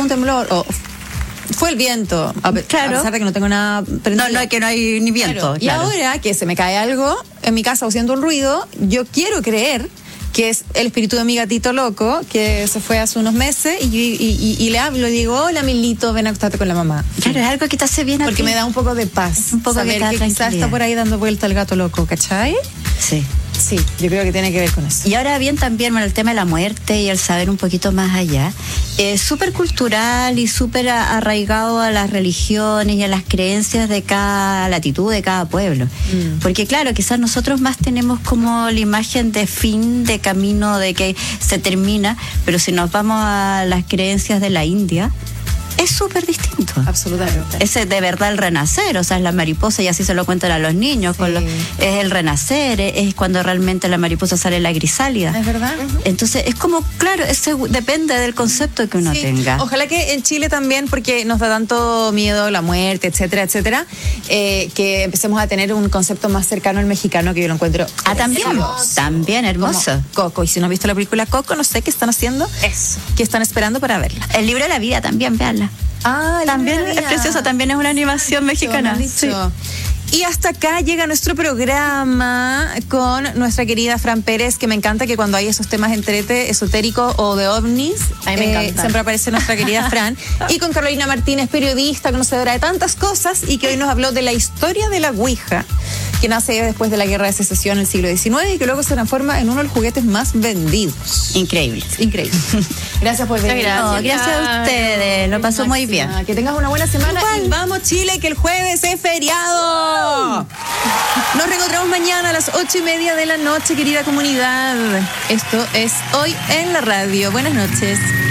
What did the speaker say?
un temblor, o fue el viento, a pesar de que no tengo nada prendido. No, que no hay ni viento. Claro. Y ahora que se me cae algo en mi casa haciendo un ruido, yo quiero creer que es el espíritu de mi gatito loco, que se fue hace unos meses, y le hablo y digo, hola Milito, ven a acostarte con la mamá. Claro, es algo que te hace bien a ti. Porque me da un poco de paz. Un poco saber que quizás está por ahí dando vuelta el gato loco, ¿cachai? Sí. Sí, yo creo que tiene que ver con eso. Y ahora bien también, bueno, el tema de la muerte y el saber un poquito más allá, es súper cultural y súper arraigado a las religiones y a las creencias de cada latitud, de cada pueblo. Porque claro, quizás nosotros más tenemos como la imagen de fin, de camino, de que se termina, pero si nos vamos a las creencias de la India, es súper distinto. Absolutamente. Es de verdad el renacer, o sea, es la mariposa, y así se lo cuentan a los niños, Sí. es el renacer, es cuando realmente la mariposa sale la crisálida. ¿Es verdad? Entonces, es como, claro, depende del concepto que uno tenga. Ojalá que en Chile también, porque nos da tanto miedo la muerte, etcétera, etcétera, que empecemos a tener un concepto más cercano al mexicano, que yo lo encuentro También hermoso. Como Coco. Y si no has visto la película Coco, no sé qué están haciendo. Eso. ¿Qué están esperando para verla? El libro de la vida también, véanla. También es preciosa, también es una animación mexicana. Sí. Y hasta acá llega nuestro programa con nuestra querida Fran Pérez, que me encanta que cuando hay esos temas esotéricos o de ovnis, a mí me encanta. Siempre aparece nuestra querida Fran. Y con Carolina Martínez, periodista, conocedora de tantas cosas, y que hoy nos habló de la historia de la Ouija, que nace después de la Guerra de Secesión en el siglo XIX y que luego se transforma en uno de los juguetes más vendidos. Increíble. Gracias por venir. Gracias a ustedes, lo pasó muy bien. Que tengas una buena semana. Y vamos Chile, que el jueves es feriado. Nos reencontramos mañana a las 8:30 de la noche, querida comunidad. Esto es Hoy en la Radio. Buenas noches.